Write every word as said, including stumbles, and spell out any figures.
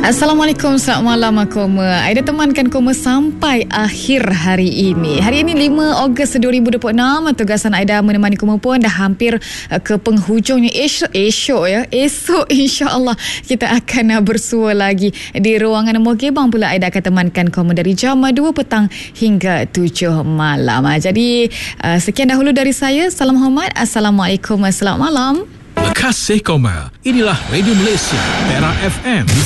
Assalamualaikum, selamat malam Koma. Aida temankan Koma sampai akhir hari ini. Hari ini lima Ogos dua ribu dua puluh enam. Tugasan Aida menemani Koma pun dah hampir ke penghujungnya. Esok, esok ya. Esok insya-Allah kita akan bersua lagi di ruangan Mogebang pula. Aida akan temankan Koma dari jam dua petang hingga tujuh malam. Jadi sekian dahulu dari saya. Salam hormat. Assalamualaikum. Selamat malam. Lekasih Koma. Inilah Radio Malaysia, Tera F M.